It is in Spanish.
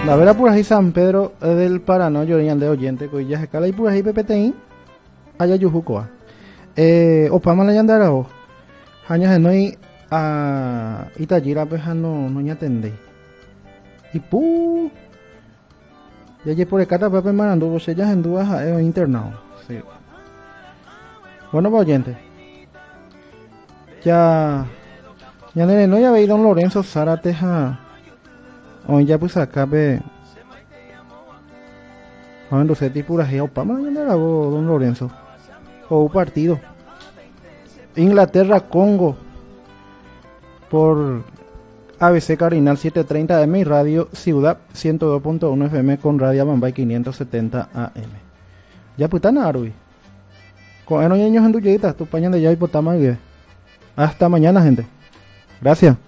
La vera por ahí San Pedro del Paraná, yo de oyente, que ya se cala y por ahí PPTI, allá Yujucoa. Opama la yandara o, años no hay a Itayira, pues no ya atendí. Y pu, ya por el cata papel manando, vos ellas en dudas internado. Sí. Bueno, pues oyente, ya no ya veis don Lorenzo Zárate a hoy ya pues acá ve cuando se tipura ahí Opama ya no vos don Lorenzo o un partido Inglaterra Congo por ABC Cardinal 730 AM y Radio Ciudad 102.1 FM con Radio Bambay 570 AM. Ya pues tan arui. Con esos niños en tu tu pañan de ya y potama. Hasta mañana, gente. Gracias.